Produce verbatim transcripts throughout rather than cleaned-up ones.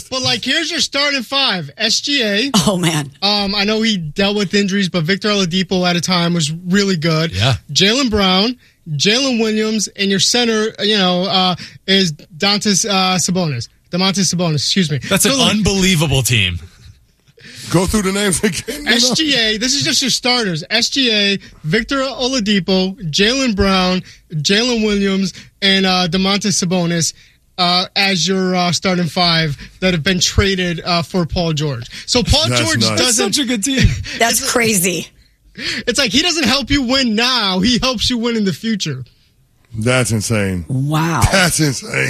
But, like, here's your starting five. S G A. Oh, man. Um, I know he dealt with injuries, but Victor Oladipo at a time was really good. Yeah. Jaylen Brown, Jalen Williams, and your center, you know, uh, is Domantas uh, Sabonis. Domantas Sabonis, excuse me. That's an so, like, unbelievable team. Go through the names again. You S G A, know? this is just your starters. S G A, Victor Oladipo, Jaylen Brown, Jalen Williams, and uh, Domantas Sabonis uh, as your uh, starting five that have been traded uh, for Paul George. So Paul That's George nuts. doesn't... That's such a good team. That's crazy. It's like he doesn't help you win now. He helps you win in the future. That's insane. Wow. That's insane.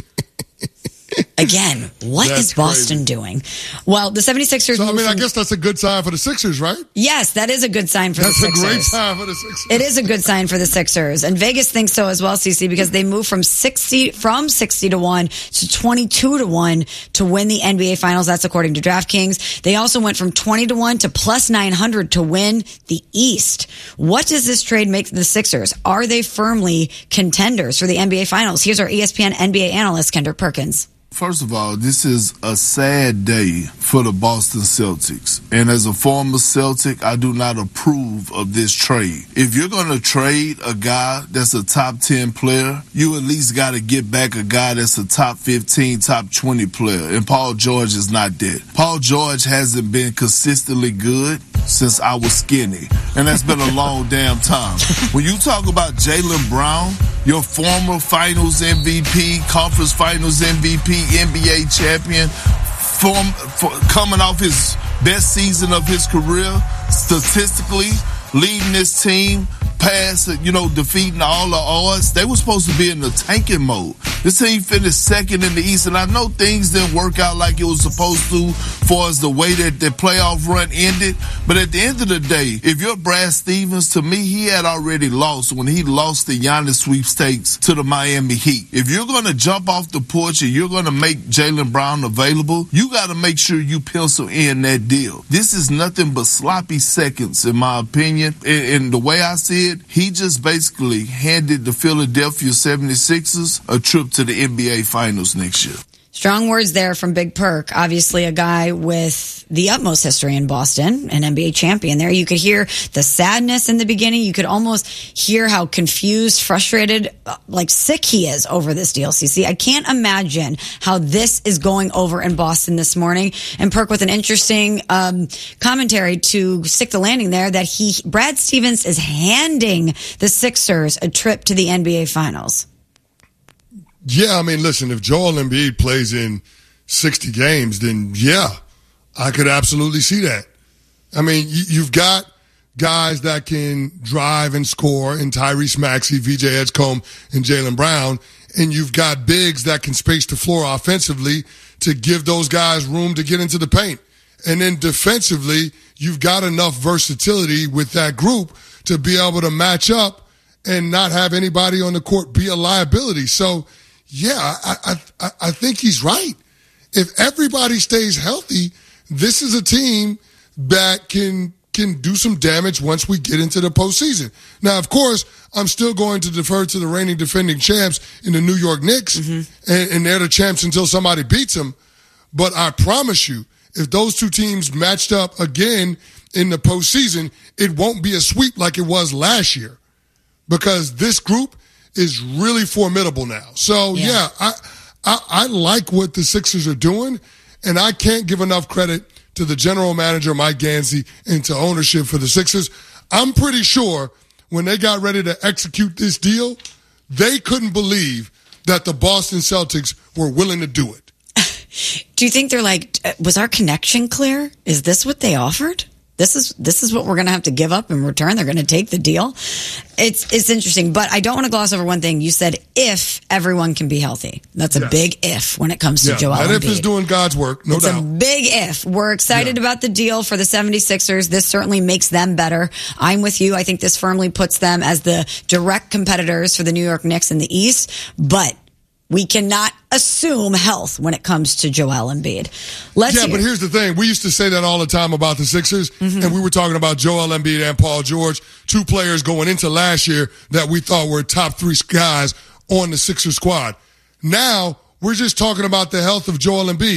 Again, what That's is Boston crazy. doing? Well, the 76ers... So, I mean, I from, guess that's a good sign for the Sixers, right? Yes, that is a good sign for That's the a Sixers. great sign for the Sixers. It is a good sign for the Sixers, and Vegas thinks so as well, Cece, because they moved from sixty from sixty to one to twenty-two to one to win the N B A Finals. That's according to DraftKings. They also went from twenty to one to plus nine hundred to win the East. What does this trade make the Sixers? Are they firmly contenders for the N B A Finals? Here's our E S P N N B A analyst, Kendrick Perkins. First of all, this is a sad day for the Boston Celtics. And as a former Celtic, I do not approve of this trade. If you're going to trade a guy that's a top ten player, you at least got to get back a guy that's a top fifteen, top twenty player. And Paul George is not that. Paul George hasn't been consistently good since I was skinny. And that's been a long damn time. When you talk about Jaylen Brown, your former finals M V P, conference finals M V P, N B A champion, form, for, coming off his best season of his career, statistically, leading this team past, you know, defeating all the odds. They were supposed to be in the tanking mode. This team finished second in the East, and I know things didn't work out like it was supposed to for as the way that the playoff run ended. But at the end of the day, if you're Brad Stevens, to me, he had already lost when he lost the Giannis sweepstakes to the Miami Heat. If you're going to jump off the porch and you're going to make Jaylen Brown available, you got to make sure you pencil in that deal. This is nothing but sloppy seconds, in my opinion. And, and the way I see it, he just basically handed the Philadelphia seventy-sixers a trip to the N B A Finals next year. Strong words there from Big Perk. Obviously a guy with the utmost history in Boston, an N B A champion there. You could hear the sadness in the beginning. You could almost hear how confused, frustrated, like sick he is over this deal, C C. I can't imagine how this is going over in Boston this morning. And Perk with an interesting um, commentary to stick the landing there that he, Brad Stevens is handing the Sixers a trip to the N B A Finals. Yeah, I mean, listen, if Joel Embiid plays in sixty games, then yeah, I could absolutely see that. I mean, you've got guys that can drive and score in Tyrese Maxey, V J Edgecombe, and Jaylen Brown, and you've got bigs that can space the floor offensively to give those guys room to get into the paint. And then defensively, you've got enough versatility with that group to be able to match up and not have anybody on the court be a liability. So, yeah, I, I, I think he's right. If everybody stays healthy, this is a team that can can do some damage once we get into the postseason. Now, of course, I'm still going to defer to the reigning defending champs in the New York Knicks, mm-hmm. and, and they're the champs until somebody beats them. But I promise you, if those two teams matched up again in the postseason, it won't be a sweep like it was last year, because this group is really formidable now. So, yeah, yeah I, I I like what the Sixers are doing, and I can't give enough credit to the general manager, Mike Gansey, and to ownership for the Sixers. I'm pretty sure when they got ready to execute this deal, they couldn't believe that the Boston Celtics were willing to do it. Do you think they're like, was our connection clear? Is this what they offered? This is this is what we're going to have to give up in return. They're going to take the deal. It's it's interesting, but I don't want to gloss over one thing. You said if everyone can be healthy. That's a yes. big if when it comes to yeah, Joel Embiid. That if is doing God's work, no it's doubt. It's a big if. We're excited yeah. about the deal for the seventy-sixers. This certainly makes them better. I'm with you. I think this firmly puts them as the direct competitors for the New York Knicks in the East, but we cannot assume health when it comes to Joel Embiid. Let's yeah, hear. but here's the thing. We used to say that all the time about the Sixers, mm-hmm. and we were talking about Joel Embiid and Paul George, two players going into last year that we thought were top three guys on the Sixers squad. Now, we're just talking about the health of Joel Embiid.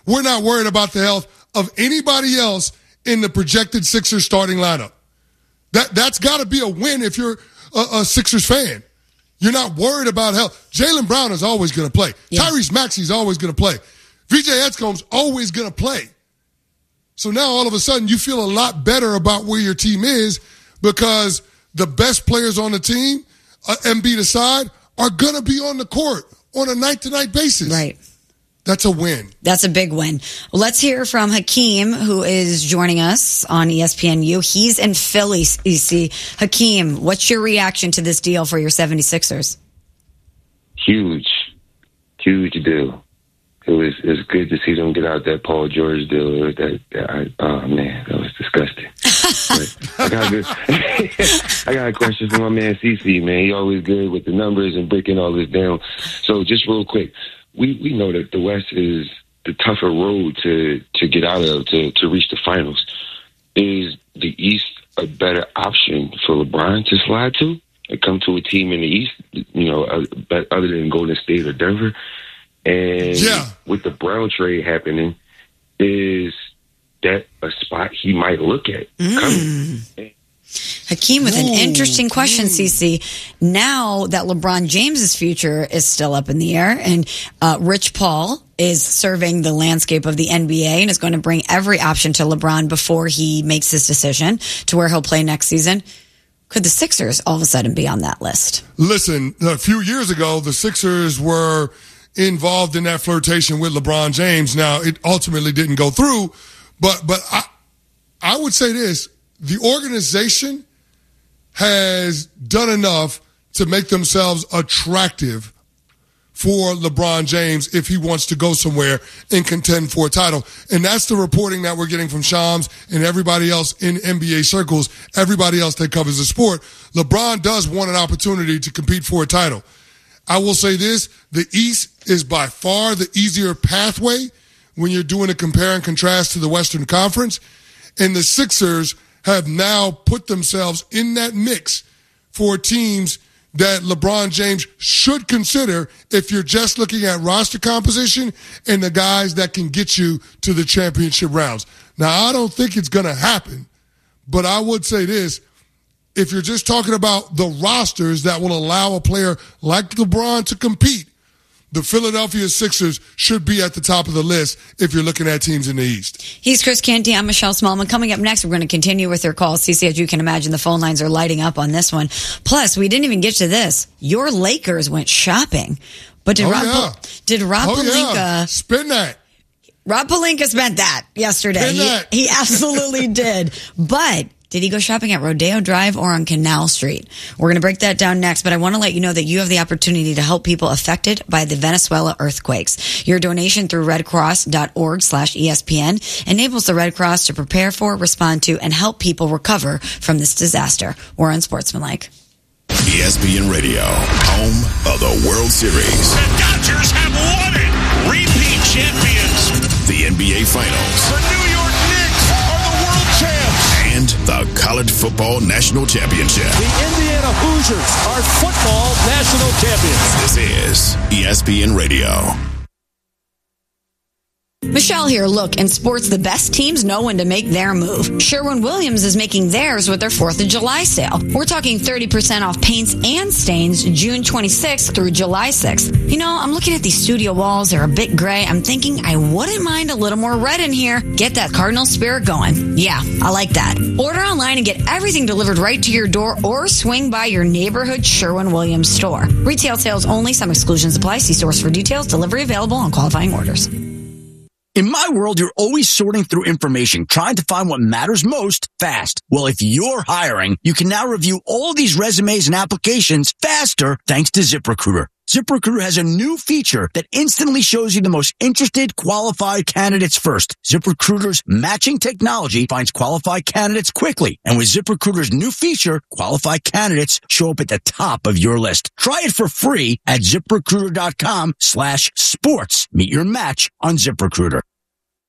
we're not worried about the health of anybody else in the projected Sixers starting lineup. That, that's got to be a win if you're a, a Sixers fan. You're not worried about health. Jaylen Brown is always going to play. Yeah. Tyrese Maxey's always going to play. V J Edgecombe's always going to play. So now all of a sudden you feel a lot better about where your team is because the best players on the team, uh, Embiid aside, are going to be on the court on a night-to-night basis. Right. That's a win. That's a big win. Let's hear from Hakeem, who is joining us on E S P N U. He's in Philly, E C. Hakeem, what's your reaction to this deal for your seventy-sixers? Huge. Huge deal. It was it was good to see them get out that Paul George deal. It was that, that I, oh, man, that was disgusting. I, got a good, I got a question for my man C C, man. He always good with the numbers and breaking all this down. So just real quick, we, we know that the West is the tougher road to, to get out of, to, to reach the finals. Is the East a better option for LeBron to slide to and come to a team in the East, you know, other than Golden State or Denver? And yeah. with the Brown trade happening, is that a spot he might look at mm. coming? Hakeem with Ooh. an interesting question, mm. C C. Now that LeBron James's future is still up in the air, and uh, Rich Paul is surveying the landscape of the N B A and is going to bring every option to LeBron before he makes his decision to where he'll play next season, could the Sixers all of a sudden be on that list? Listen, a few years ago, the Sixers were involved in that flirtation with LeBron James. Now, it ultimately didn't go through, but but I I would say this. The organization has done enough to make themselves attractive for LeBron James if he wants to go somewhere and contend for a title. And that's the reporting that we're getting from Shams and everybody else in N B A circles, everybody else that covers the sport. LeBron does want an opportunity to compete for a title. I will say this, the East is by far the easier pathway when you're doing a compare and contrast to the Western Conference. And the Sixers have now put themselves in that mix for teams that LeBron James should consider if you're just looking at roster composition and the guys that can get you to the championship rounds. Now, I don't think it's going to happen, but I would say this. If you're just talking about the rosters that will allow a player like LeBron to compete, the Philadelphia Sixers should be at the top of the list if you're looking at teams in the East. He's Chris Canty. I'm Michelle Smallman. Coming up next, we're going to continue with your calls. C C, as you can imagine, the phone lines are lighting up on this one. Plus, we didn't even get to this. Your Lakers went shopping. But did oh, Rob, yeah. did Rob oh, Pelinka... Yeah. Spin that. Rob Pelinka spent that yesterday. Spin that. He, he absolutely did. But... did he go shopping at Rodeo Drive or on Canal Street? We're going to break that down next, but I want to let you know that you have the opportunity to help people affected by the Venezuela earthquakes. Your donation through redcross.org slash ESPN enables the Red Cross to prepare for, respond to, and help people recover from this disaster. We're unsportsmanlike. E S P N Radio, home of the World Series. The Dodgers have won it! Repeat champions! The N B A Finals. The New York Knicks are the world champs! And the College Football National Championship. The Indiana Hoosiers are football national champions. This is E S P N Radio. Michelle here. Look, in sports, the best teams know when to make their move. Sherwin-Williams is making theirs with their fourth of July sale. We're talking thirty percent off paints and stains June twenty-sixth through July sixth. You know, I'm looking at these studio walls. They're a bit gray. I'm thinking I wouldn't mind a little more red in here. Get that Cardinal spirit going. Yeah, I like that. Order online and get everything delivered right to your door or swing by your neighborhood Sherwin-Williams store. Retail sales only. Some exclusions apply. See source for details. Delivery available on qualifying orders. In my world, you're always sorting through information, trying to find what matters most fast. Well, if you're hiring, you can now review all these resumes and applications faster thanks to ZipRecruiter. ZipRecruiter has a new feature that instantly shows you the most interested, qualified candidates first. ZipRecruiter's matching technology finds qualified candidates quickly. And with ZipRecruiter's new feature, qualified candidates show up at the top of your list. Try it for free at ZipRecruiter.com slash sports. Meet your match on ZipRecruiter.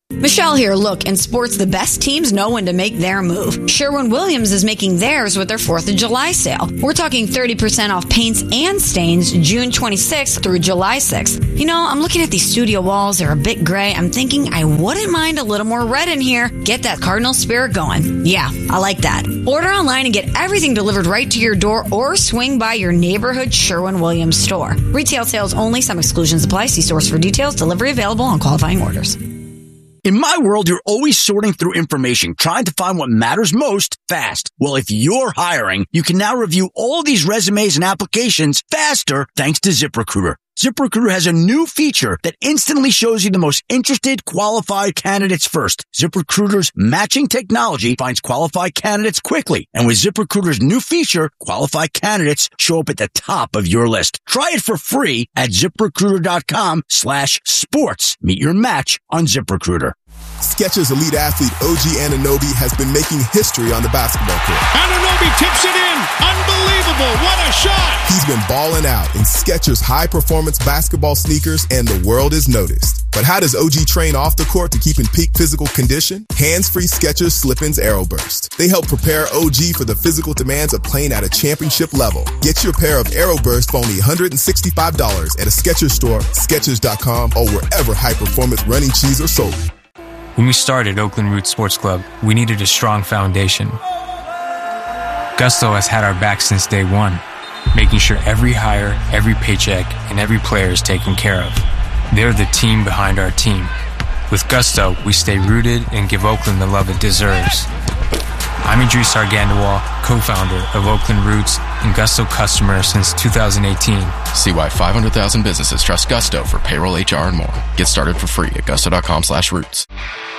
Michelle here. Look, in sports, the best teams know when to make their move. Sherwin-Williams is making theirs with their fourth of July sale. We're talking thirty percent off paints and stains June twenty-sixth through July sixth. You know, I'm looking at these studio walls. They're a bit gray. I'm thinking I wouldn't mind a little more red in here. Get that Cardinal spirit going. Yeah, I like that. Order online and get everything delivered right to your door or swing by your neighborhood Sherwin-Williams store. Retail sales only. Some exclusions apply. See source for details. Delivery available on qualifying orders. In my world, you're always sorting through information, trying to find what matters most fast. Well, if you're hiring, you can now review all these resumes and applications faster thanks to ZipRecruiter. ZipRecruiter has a new feature that instantly shows you the most interested, qualified candidates first. ZipRecruiter's matching technology finds qualified candidates quickly. And with ZipRecruiter's new feature, qualified candidates show up at the top of your list. Try it for free at ZipRecruiter.com slash sports. Meet your match on ZipRecruiter. Skechers elite athlete O G Anunoby has been making history on the basketball court. Anunoby tips it in. Unbelievable. What a shot. He's been balling out in Skechers high-performance basketball sneakers, and the world is noticed. But how does O G train off the court to keep in peak physical condition? Hands-free Skechers Slip-ins Aeroburst. They help prepare O G for the physical demands of playing at a championship level. Get your pair of Aeroburst for only one hundred sixty-five dollars at a Skechers store, Skechers dot com, or wherever high-performance running shoes are sold. When we started Oakland Roots Sports Club, we needed a strong foundation. Gusto has had our back since day one, making sure every hire, every paycheck, and every player is taken care of. They're the team behind our team. With Gusto, we stay rooted and give Oakland the love it deserves. I'm Idris Argandawal, co-founder of Oakland Roots and Gusto customer since two thousand eighteen. See why five hundred thousand businesses trust Gusto for payroll, H R, and more. Get started for free at gusto.com slash roots.